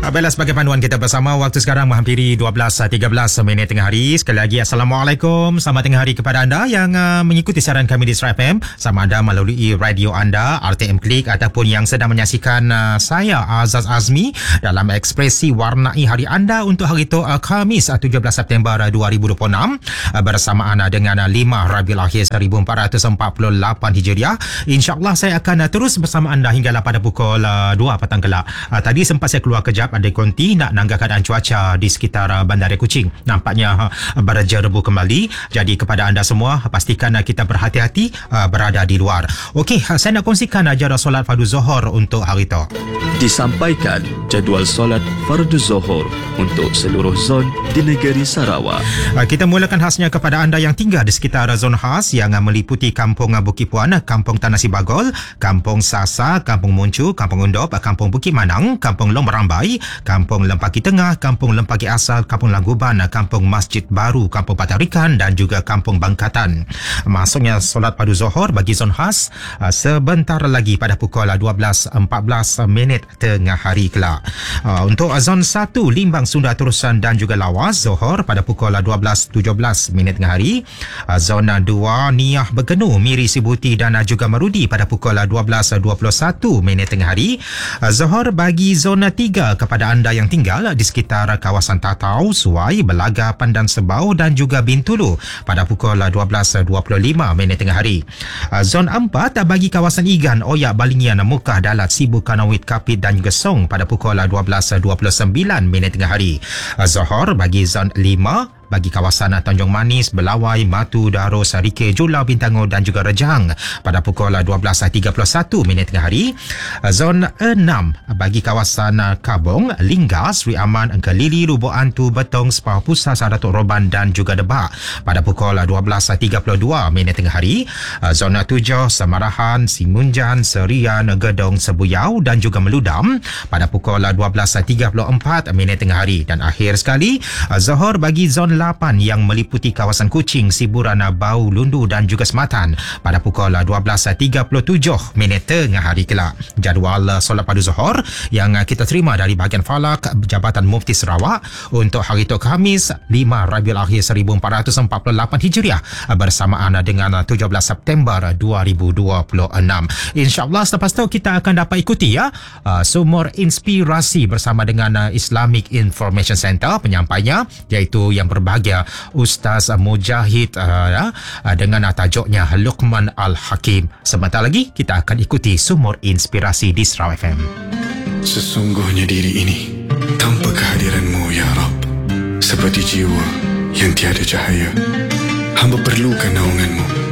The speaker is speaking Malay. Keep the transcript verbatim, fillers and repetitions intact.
Baiklah, sebagai panduan kita bersama, waktu sekarang menghampiri dua belas tiga belas minit tengah hari. Sekali lagi Assalamualaikum, selamat tengah hari kepada anda yang uh, mengikuti siaran kami di Star F M, sama ada melalui radio anda, R T M Klik, ataupun yang sedang menyaksikan uh, saya Azaz Azmi dalam ekspresi warnai hari anda untuk hari itu uh, Khamis uh, tujuh belas September dua ribu dua puluh enam uh, bersamaan uh, dengan uh, lima Rabiul Akhir seribu empat ratus empat puluh lapan Hijriah. InsyaAllah saya akan uh, terus bersama anda hinggalah pada pukul uh, dua petang kelak. Uh, tadi sempat saya keluar kejap ada konti nak nanggah keadaan cuaca di sekitar uh, Bandar Kuching. Nampaknya uh, beraja rebu kembali. Jadi kepada anda semua, pastikan uh, kita berhati-hati uh, berada di luar. Okey, uh, saya nak kongsikan uh, jadual solat fardu Zohor untuk hari itu. Disampaikan jadual solat fardu Zohor untuk seluruh zon di negeri Sarawak. Uh, kita mulakan khasnya kepada anda yang tinggal di sekitar zon khas yang uh, meliputi Kampung uh, Bukit Puan, Kampung Tanah Sibagol, Kampung Sasa, Kampung Muncu, Kampung Undop, Kampung Bukit Manang, Kampung Long Merambai, Kampung Lempaki Tengah, Kampung Lempaki Asal, Kampung Laguban, Kampung Masjid Baru, Kampung Patarikan dan juga Kampung Bangkatan. Masuknya solat padu Zohor bagi zon khas uh, sebentar lagi pada pukul dua belas empat belas minit tengah hari kelak. Uh, untuk zon satu Limbang, Sunda, Terusan dan juga Lawas, Zohor pada pukul dua belas tujuh belas minit tengah hari. Uh, zon dua Niah, Begenu, Miri, Sibuti dan uh, juga Merudi pada pukul dua belas dua puluh satu minit tengah hari. Uh, Zohor bagi zon tiga kepada anda yang tinggal di sekitar kawasan Tatau, Suai, Belaga, Pandan Sebau dan juga Bintulu pada pukul dua belas dua puluh lima minit tengah hari. Zon empat bagi kawasan Igan, Oyak, Balingian, Mukah, Dalat, Sibu, Kanawit, Kapit dan juga Song pada pukul dua belas dua puluh sembilan minit tengah hari. Zohor bagi zon lima bagi kawasan Tanjung Manis, Belawai, Matu, Daro, Sarike, Julau, Bintango dan juga Rejang pada pukul dua belas tiga puluh satu minit tengah hari. Zon enam bagi kawasan Kabong, Lingga, Sri Aman, Kelili, Lubuk Antu, Betong, Sepah Pusat, Sadatuk Roban dan juga Debak pada pukul dua belas tiga puluh dua minit tengah hari. Zon tujuh Semarahan, Simunjan, Serian, Gedong, Sebuyau dan juga Meludam pada pukul dua belas tiga puluh empat minit tengah hari. Dan akhir sekali, Zohor bagi zon lapan yang meliputi kawasan Kuching, Siburan, Bau, Lundu dan juga Sematan pada pukul dua belas tiga puluh tujuh minit tengah hari kelak. Jadual solat padu Zohor yang kita terima dari bahagian Falak Jabatan Mufti Sarawak untuk hari itu Khamis lima Rabiul Akhir seribu empat ratus empat puluh lapan Hijriah bersamaan dengan tujuh belas September dua ribu dua puluh enam. InsyaAllah selepas itu kita akan dapat ikuti ya uh, sumur inspirasi bersama dengan uh, Islamic Information Center. Penyampainya iaitu yang berbahagia Ustaz Mujahid uh, ya, uh, dengan uh, tajuknya Luqman Al-Hakim. Sebentar lagi kita akan ikuti sumur inspirasi di Star F M. Sesungguhnya diri ini tanpa kehadiran-Mu ya Rabb, seperti jiwa yang tiada cahaya. Hamba perlukan naungan-Mu